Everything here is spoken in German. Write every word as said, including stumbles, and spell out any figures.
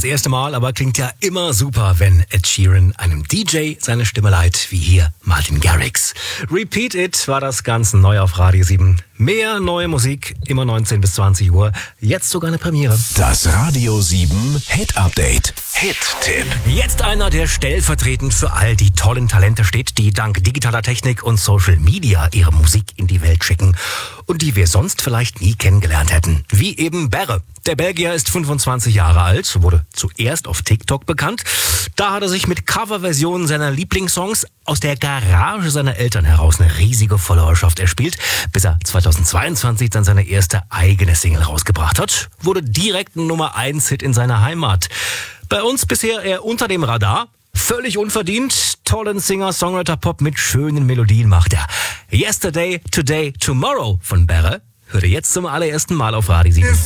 das erste Mal, aber klingt ja immer super, wenn Ed Sheeran einem D J seine Stimme leiht, wie hier Martin Garrix. Repeat It war das Ganze neu auf Radio sieben. Mehr neue Musik, immer neunzehn bis zwanzig Uhr. Jetzt sogar eine Premiere. Das Radio sieben Hit Update. Hit-Tipp. Jetzt einer, der stellvertretend für all die tollen Talente steht, die dank digitaler Technik und Social Media ihre Musik in die Welt schicken und die wir sonst vielleicht nie kennengelernt hätten. Wie eben Berre. Der Belgier ist fünfundzwanzig Jahre alt, wurde zuerst auf TikTok bekannt. Da hat er sich mit Coverversionen seiner Lieblingssongs aus der Garage seiner Eltern heraus eine riesige Followerschaft erspielt, bis er zweitausendzweiundzwanzig dann seine erste eigene Single rausgebracht hat. Wurde direkt ein Nummer eins Hit in seiner Heimat. Bei uns bisher eher unter dem Radar. Völlig unverdient. Tollen Singer-Songwriter-Pop mit schönen Melodien macht er. Yesterday, Today, Tomorrow von Berre hört ihr jetzt zum allerersten Mal auf Radio sieben.